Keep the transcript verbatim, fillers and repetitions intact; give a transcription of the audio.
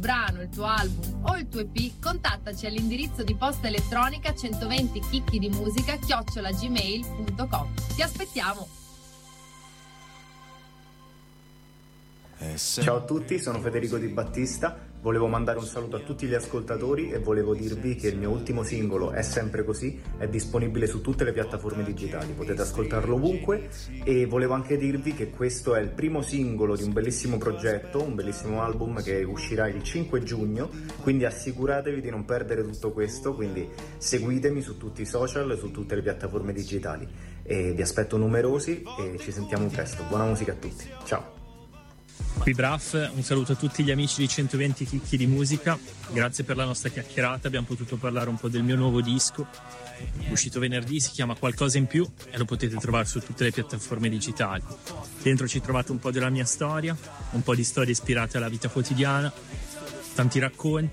brano, il tuo album o il tuo E P, contattaci all'indirizzo di posta elettronica centoventi chicchi di musica chiocciola gmail punto com. Ti aspettiamo! Ciao a tutti, sono Federico Di Battista. Volevo mandare un saluto a tutti gli ascoltatori e volevo dirvi che il mio ultimo singolo, È sempre così, è disponibile su tutte le piattaforme digitali, potete ascoltarlo ovunque. E volevo anche dirvi che questo è il primo singolo di un bellissimo progetto, un bellissimo album che uscirà il cinque giugno, quindi assicuratevi di non perdere tutto questo, quindi seguitemi su tutti i social, su tutte le piattaforme digitali, e vi aspetto numerosi e ci sentiamo presto. Buona musica a tutti, ciao! Qui Braff, un saluto a tutti gli amici di centoventi chicchi di musica, grazie per la nostra chiacchierata, abbiamo potuto parlare un po' del mio nuovo disco, uscito venerdì, si chiama Qualcosa in più e lo potete trovare su tutte le piattaforme digitali. Dentro ci trovate un po' della mia storia, un po' di storie ispirate alla vita quotidiana, tanti racconti